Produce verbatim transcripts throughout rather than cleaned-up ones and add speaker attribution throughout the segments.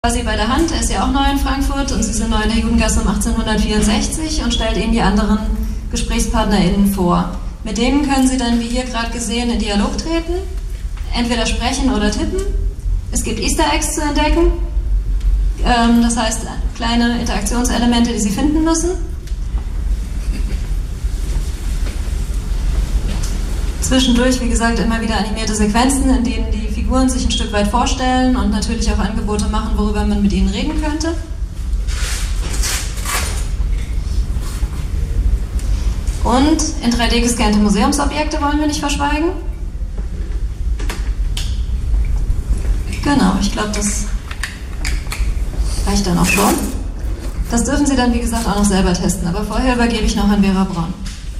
Speaker 1: quasi bei der Hand, er ist ja auch neu in Frankfurt und Sie sind neu in der Judengasse um achtzehnhundertvierundsechzig und stellt Ihnen die anderen GesprächspartnerInnen vor. Mit denen können Sie dann, wie hier gerade gesehen, in Dialog treten, entweder sprechen oder tippen. Es gibt Easter Eggs zu entdecken, ähm, das heißt kleine Interaktionselemente, die Sie finden müssen. Zwischendurch, wie gesagt, immer wieder animierte Sequenzen, in denen die Figuren sich ein Stück weit vorstellen und natürlich auch Angebote machen, worüber man mit ihnen reden könnte. Und in drei D gescannte Museumsobjekte wollen wir nicht verschweigen. Genau, ich glaube, das reicht dann auch schon. Das dürfen Sie dann, wie gesagt, auch noch selber testen. Aber vorher übergebe ich noch an Vera Braun.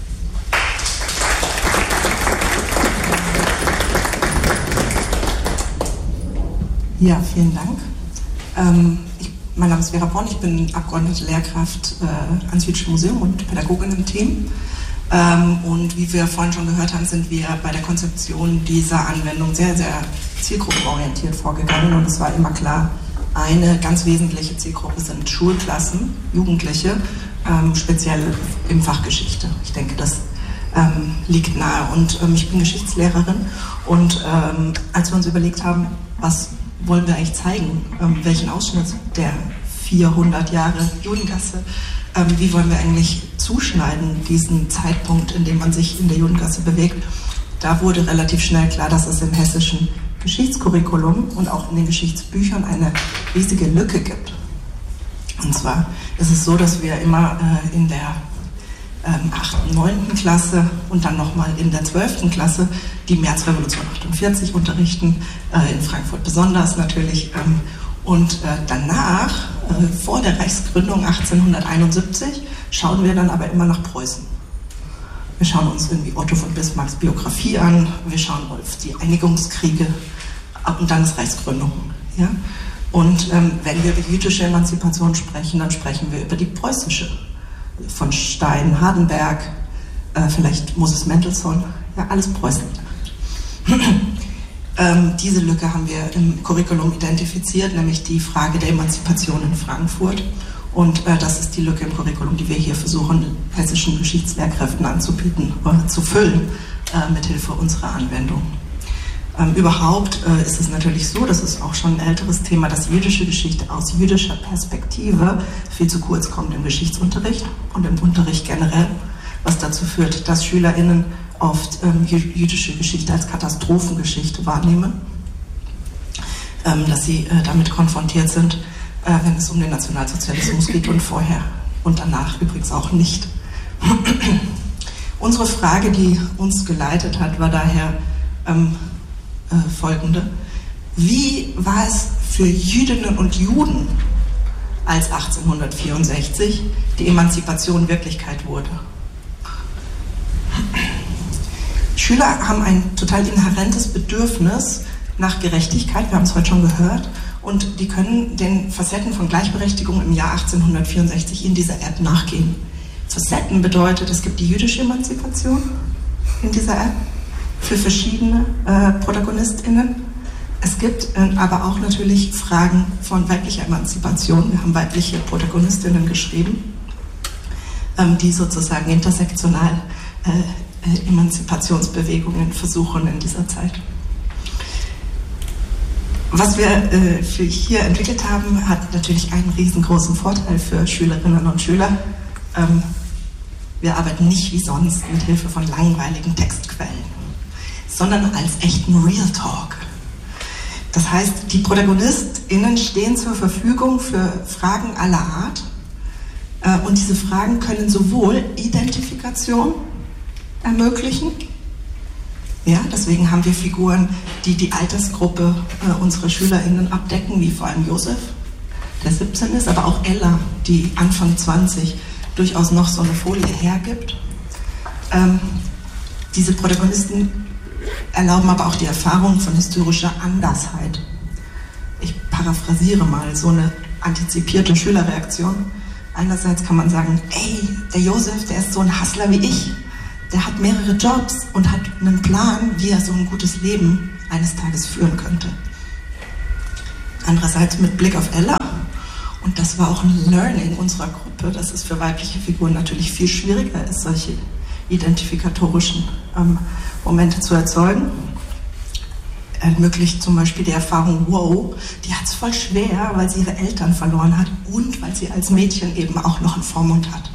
Speaker 2: Ja, vielen Dank. Ähm, ich, mein Name ist Vera Braun, ich bin Abgeordnete Lehrkraft äh, ans Jüdische Museum und Pädagogin im Team. Ähm, und wie wir vorhin schon gehört haben, sind wir bei der Konzeption dieser Anwendung sehr, sehr zielgruppenorientiert vorgegangen. Und es war immer klar, eine ganz wesentliche Zielgruppe sind Schulklassen, Jugendliche, ähm, speziell im Fach Geschichte. Ich denke, das ähm, liegt nahe. Und ähm, ich bin Geschichtslehrerin und ähm, als wir uns überlegt haben, was wollen wir eigentlich zeigen, ähm, welchen Ausschnitt der vierhundert Jahre Judengasse, ähm, wie wollen wir eigentlich zuschneiden, diesen Zeitpunkt, in dem man sich in der Judengasse bewegt. Da wurde relativ schnell klar, dass es im hessischen Geschichtscurriculum und auch in den Geschichtsbüchern eine riesige Lücke gibt. Und zwar ist es so, dass wir immer äh, in der ähm, achten, neunten Klasse und dann nochmal in der zwölften Klasse die Märzrevolution achtundvierzig unterrichten, äh, in Frankfurt besonders natürlich. Ähm, und äh, danach, äh, vor der Reichsgründung achtzehnhunderteinundsiebzig, schauen wir dann aber immer nach Preußen. Wir schauen uns irgendwie Otto von Bismarcks Biografie an, wir schauen uns die Einigungskriege und dann ist Reichsgründung. Ja? Und ähm, wenn wir über jüdische Emanzipation sprechen, dann sprechen wir über die preußische. Von Stein, Hardenberg, äh, vielleicht Moses Mendelssohn, ja, alles Preußen. ähm, diese Lücke haben wir im Curriculum identifiziert, nämlich die Frage der Emanzipation in Frankfurt. Und äh, das ist die Lücke im Curriculum, die wir hier versuchen, hessischen Geschichtslehrkräften anzubieten, äh, zu füllen, äh, mithilfe unserer Anwendung. Ähm, überhaupt äh, ist es natürlich so, das ist auch schon ein älteres Thema, dass jüdische Geschichte aus jüdischer Perspektive viel zu kurz kommt im Geschichtsunterricht und im Unterricht generell, was dazu führt, dass SchülerInnen oft ähm, jüdische Geschichte als Katastrophengeschichte wahrnehmen, ähm, dass sie äh, damit konfrontiert sind, äh, wenn es um den Nationalsozialismus geht und vorher und danach übrigens auch nicht. Unsere Frage, die uns geleitet hat, war daher ähm, äh, folgende. Wie war es für Jüdinnen und Juden, als achtzehnhundertvierundsechzig die Emanzipation Wirklichkeit wurde? Schüler haben ein total inhärentes Bedürfnis nach Gerechtigkeit, wir haben es heute schon gehört, und die können den Facetten von Gleichberechtigung im Jahr achtzehnhundertvierundsechzig in dieser App nachgehen. Facetten bedeutet, es gibt die jüdische Emanzipation in dieser App für verschiedene äh, ProtagonistInnen. Es gibt äh, aber auch natürlich Fragen von weiblicher Emanzipation. Wir haben weibliche ProtagonistInnen geschrieben, ähm, die sozusagen intersektional äh, äh, Emanzipationsbewegungen versuchen in dieser Zeit. Was wir äh, für hier entwickelt haben, hat natürlich einen riesengroßen Vorteil für Schülerinnen und Schüler. Ähm, wir arbeiten nicht wie sonst mit Hilfe von langweiligen Textquellen, sondern als echten Real Talk. Das heißt, die ProtagonistInnen stehen zur Verfügung für Fragen aller Art äh, und diese Fragen können sowohl Identifikation ermöglichen, ja, deswegen haben wir Figuren, die die Altersgruppe äh, unserer SchülerInnen abdecken, wie vor allem Josef, der siebzehn ist, aber auch Ella, die Anfang zwanzig durchaus noch so eine Folie hergibt. Ähm, diese Protagonisten erlauben aber auch die Erfahrung von historischer Andersheit. Ich paraphrasiere mal so eine antizipierte Schülerreaktion. Einerseits kann man sagen, ey, der Josef, der ist so ein Hustler wie ich. Der hat mehrere Jobs und hat einen Plan, wie er so ein gutes Leben eines Tages führen könnte. Andererseits mit Blick auf Ella, und das war auch ein Learning unserer Gruppe, dass es für weibliche Figuren natürlich viel schwieriger ist, solche identifikatorischen ähm, Momente zu erzeugen. Ermöglicht zum Beispiel die Erfahrung, wow, die hat es voll schwer, weil sie ihre Eltern verloren hat und weil sie als Mädchen eben auch noch einen Vormund hat.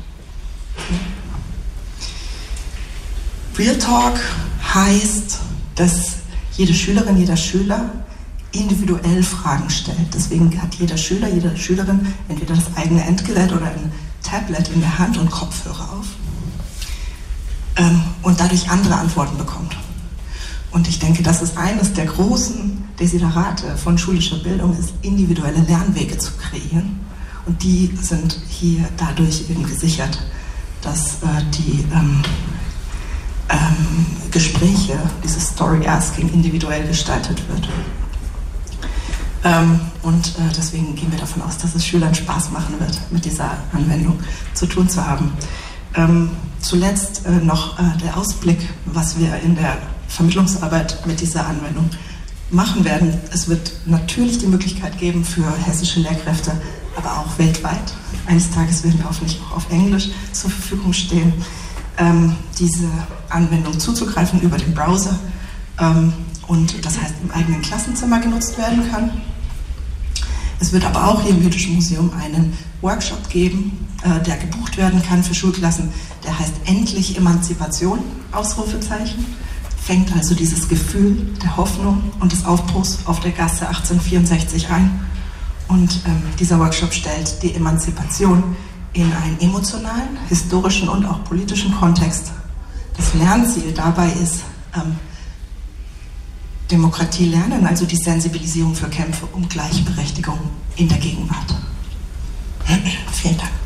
Speaker 2: Real Talk heißt, dass jede Schülerin, jeder Schüler individuell Fragen stellt. Deswegen hat jeder Schüler, jede Schülerin entweder das eigene Endgerät oder ein Tablet in der Hand und Kopfhörer auf ähm, und dadurch andere Antworten bekommt. Und ich denke, das ist eines der großen Desiderate von schulischer Bildung, ist, individuelle Lernwege zu kreieren. Und die sind hier dadurch eben gesichert, dass äh, die ähm, ähm, Gespräche, dieses Story-Asking individuell gestaltet wird. Ähm, und äh, deswegen gehen wir davon aus, dass es Schülern Spaß machen wird, mit dieser Anwendung zu tun zu haben. Ähm, zuletzt äh, noch äh, der Ausblick, was wir in der Vermittlungsarbeit mit dieser Anwendung machen werden. Es wird natürlich die Möglichkeit geben für hessische Lehrkräfte, aber auch weltweit. Eines Tages werden wir hoffentlich auch auf Englisch zur Verfügung stehen, ähm, diese Anwendung zuzugreifen über den Browser ähm, und das heißt im eigenen Klassenzimmer genutzt werden kann. Es wird aber auch hier im Jüdischen Museum einen Workshop geben, äh, der gebucht werden kann für Schulklassen, der heißt Endlich Emanzipation, Ausrufezeichen. Fängt also dieses Gefühl der Hoffnung und des Aufbruchs auf der Gasse achtzehnhundertvierundsechzig ein. Und ähm, dieser Workshop stellt die Emanzipation in einen emotionalen, historischen und auch politischen Kontext. Das Lernziel dabei ist ähm, Demokratie lernen, also die Sensibilisierung für Kämpfe um Gleichberechtigung in der Gegenwart. Vielen Dank.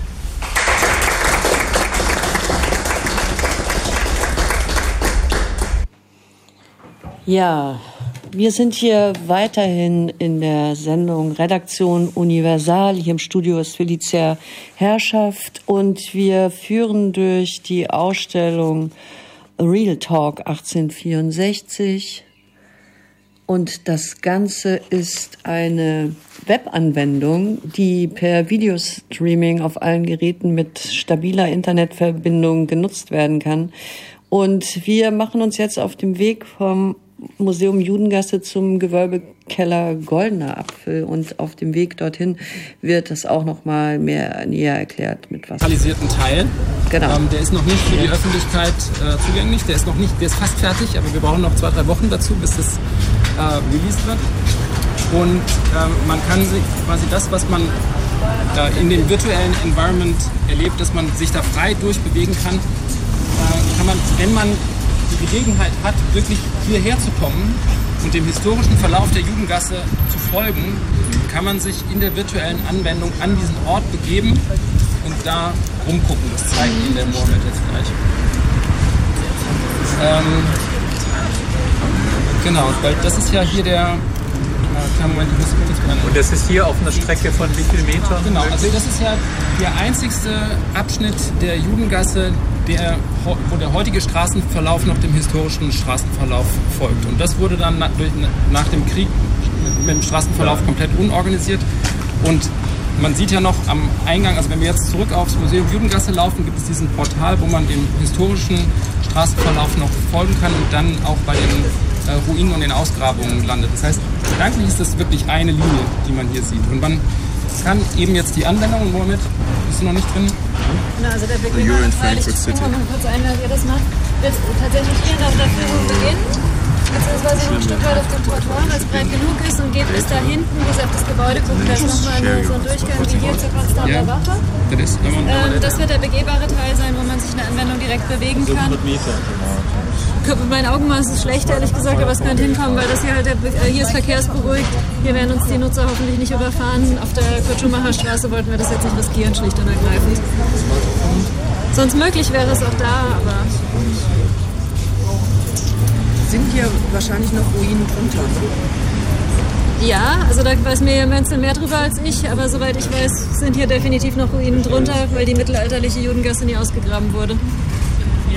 Speaker 3: Ja, wir sind hier weiterhin in der Sendung Redaktion Universal. Hier im Studio ist Felicia Herrschaft und wir führen durch die Ausstellung Real Talk achtzehnhundertvierundsechzig. Und das Ganze ist eine Webanwendung, die per Videostreaming auf allen Geräten mit stabiler Internetverbindung genutzt werden kann. Und wir machen uns jetzt auf dem Weg vom Museum Judengasse zum Gewölbekeller Goldener Apfel und auf dem Weg dorthin wird das auch noch mal mehr näher erklärt mit was.
Speaker 4: Digitalisierten Teil.
Speaker 3: Genau.
Speaker 4: Ähm, der ist noch nicht für die Öffentlichkeit äh, zugänglich. Der ist noch nicht, der ist fast fertig, aber wir brauchen noch zwei, drei Wochen dazu, bis das äh, released wird. Und ähm, man kann sich quasi das, was man äh, in dem virtuellen Environment erlebt, dass man sich da frei durchbewegen kann, äh, kann man, wenn man die Gelegenheit hat, wirklich hierher zu kommen und dem historischen Verlauf der Judengasse zu folgen, kann man sich in der virtuellen Anwendung an diesen Ort begeben und da rumgucken. Das zeigt Ihnen der Mohammed jetzt gleich. Ähm, genau, weil das ist ja hier der... Äh, Moment, ich muss kurz planen.
Speaker 5: Und das ist hier auf einer Strecke von wie viel Metern?
Speaker 4: Genau, also das ist ja der einzigste Abschnitt der Judengasse, der, wo der heutige Straßenverlauf noch dem historischen Straßenverlauf folgt. Und das wurde dann nach, durch, nach dem Krieg mit dem Straßenverlauf komplett unorganisiert. Und man sieht ja noch am Eingang, also wenn wir jetzt zurück aufs Museum Judengasse laufen, gibt es diesen Portal, wo man dem historischen Straßenverlauf noch folgen kann und dann auch bei den äh, Ruinen und den Ausgrabungen landet. Das heißt, gedanklich ist das wirklich eine Linie, die man hier sieht. Und man kann eben jetzt die Anwendung, Mohammed, bist du noch nicht drin?
Speaker 1: Genau, also der Begehbarkeitsteil, ich gucke mal kurz ein, wie ihr das macht, wird tatsächlich hier nach der Führung beginnen, beziehungsweise noch ein Stück weit auf dem Trottoir, weil es breit genug ist und geht bis da hinten, bis auf das Gebäude gucken, da ist nochmal so ein Durchgang wie hier zur Potsdamer
Speaker 4: Ja.
Speaker 1: Wache.
Speaker 4: Das ist,
Speaker 1: Ähm, das wird der begehbare Teil sein, wo man sich in der Anwendung direkt bewegen kann. Mein Augenmaß ist schlecht, ehrlich gesagt, aber es könnte hinkommen, weil das hier halt, der, äh, hier ist verkehrsberuhigt. Hier werden uns die Nutzer hoffentlich nicht überfahren. Auf der Kurt-Schumacher Straße wollten wir das jetzt nicht riskieren, schlicht und ergreifend. Sonst möglich wäre es auch da, aber...
Speaker 6: Sind hier wahrscheinlich noch Ruinen drunter?
Speaker 1: Ja, also da weiß mir Menzel mehr drüber als ich, aber soweit ich weiß, sind hier definitiv noch Ruinen drunter, weil die mittelalterliche Judengasse nie ausgegraben wurde.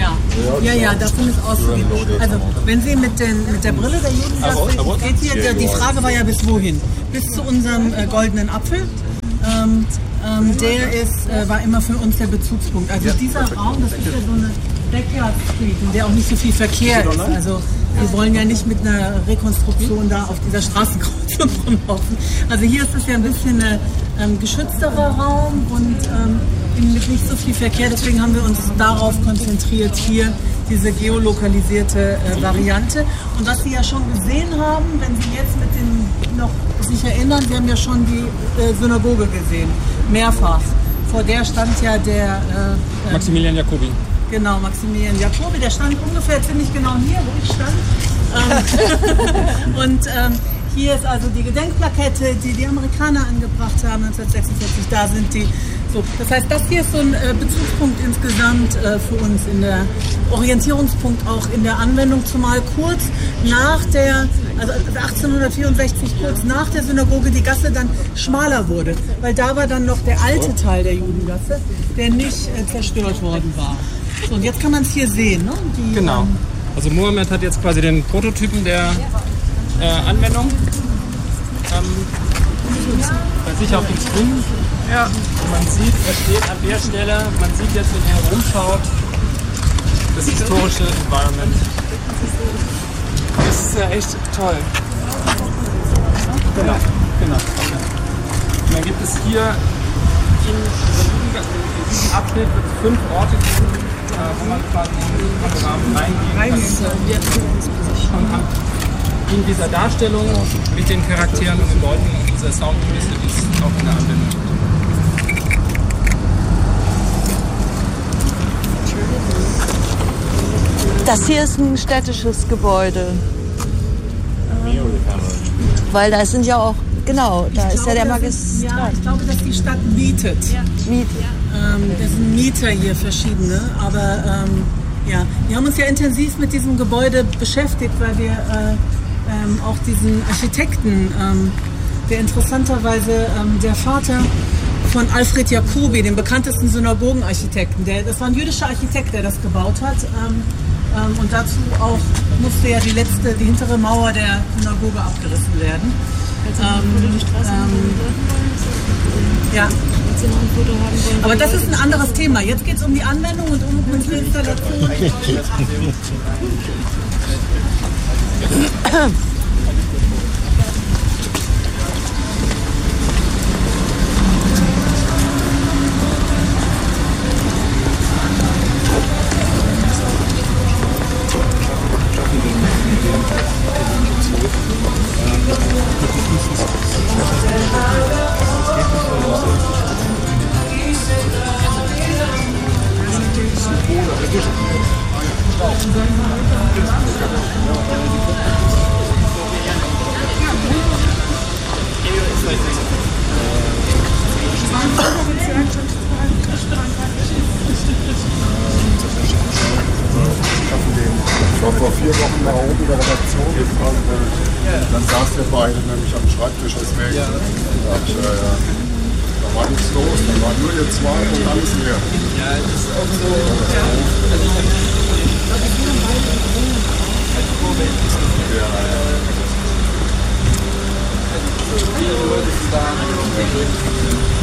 Speaker 6: Ja, ja, ja, davon ist auszugehen. Also, wenn Sie mit, den, mit der Brille der Judengasse, geht hier, die Frage war ja bis wohin? Bis zu unserem äh, goldenen Apfel. Ähm, ähm, der ist, äh, war immer für uns der Bezugspunkt. Also dieser Raum, das ist ja so eine Backyard Street, in der auch nicht so viel Verkehr ist. Also wir wollen ja nicht mit einer Rekonstruktion da auf dieser Straßenkreuzung rumlaufen. Also hier ist es ja ein bisschen ein ähm, geschützterer Raum und ähm, mit nicht so viel Verkehr. Deswegen haben wir uns darauf konzentriert, hier diese geolokalisierte äh, Variante. Und was Sie ja schon gesehen haben, wenn Sie jetzt mit dem noch sich erinnern, Sie haben ja schon die äh, Synagoge gesehen, mehrfach. Vor der stand ja der äh, äh,
Speaker 4: Maximilian Jacobi.
Speaker 6: Genau, Maximilian Jacobi, der stand ungefähr ziemlich genau hier, wo ich stand. Ähm, und ähm, hier ist also die Gedenkplakette, die die Amerikaner angebracht haben neunzehnhundertsechsundvierzig. Da sind die. So, das heißt, das hier ist so ein äh, Bezugspunkt insgesamt äh, für uns, in der Orientierungspunkt auch in der Anwendung, zumal kurz nach der, also achtzehnhundertvierundsechzig, kurz nach der Synagoge die Gasse dann schmaler wurde, weil da war dann noch der alte Teil der Judengasse, der nicht äh, zerstört worden war. So, und jetzt kann man es hier sehen, ne? Die,
Speaker 4: Genau.
Speaker 6: Ähm,
Speaker 4: Also Mohammed hat jetzt quasi den Prototypen der äh, Anwendung ähm, bei sich auf dem Screen. Ja. Man sieht, er steht an der Stelle, man sieht jetzt, wenn er rumschaut, das historische Environment.
Speaker 7: Das ist ja echt toll.
Speaker 4: Genau, genau. Okay. Und dann gibt es hier in, in diesem Abschnitt wird es fünf Orte geben, äh, wo man quasi in den Panoramen reingehen kann. Und kann in dieser Darstellung mit den Charakteren und den Leuten und dieser Soundkulisse ist auch in der Anwendung.
Speaker 3: Das hier ist ein städtisches Gebäude. Weil da sind ja auch, genau, da
Speaker 6: ich
Speaker 3: ist
Speaker 6: glaube,
Speaker 3: ja der
Speaker 6: das ist-
Speaker 3: Magistrat.
Speaker 6: Ja, ich glaube, dass die Stadt mietet.
Speaker 3: Miet.
Speaker 6: Ähm, das sind Mieter hier, verschiedene. Aber ähm, ja, wir haben uns ja intensiv mit diesem Gebäude beschäftigt, weil wir äh, ähm, auch diesen Architekten, ähm, der interessanterweise ähm, der Vater von Alfred Jacobi, dem bekanntesten Synagogenarchitekten, der, das war ein jüdischer Architekt, der das gebaut hat. Ähm, ähm, und dazu auch musste ja die letzte, die hintere Mauer der Synagoge abgerissen werden. Ähm, ähm, ja. Aber das ist ein anderes Thema. Jetzt geht es um die Anwendung und um unsere Installation.
Speaker 8: Ich war vor vier Wochen mal oben in der Redaktion gefragt, dann saß der beide nämlich am Schreibtisch, deswegen ja. Da, ich, äh, da war nichts los, da waren nur ihr zwei und alles leer.
Speaker 4: Ja, das ist auch so. Ja. Also ich habe ja.